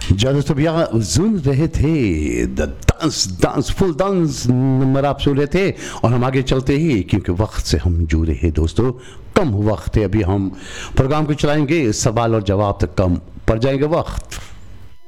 जी दोस्तों भैया सुन रहे थे the dance full dance number आप सुन रहे थे और हम आगे चलते ही क्योंकि वक्त से हम जुड़े हैं दोस्तों, कम वक्त है, अभी हम प्रोग्राम को चलाएंगे, सवाल और जवाब तक कम पड़ जाएंगे वक्त।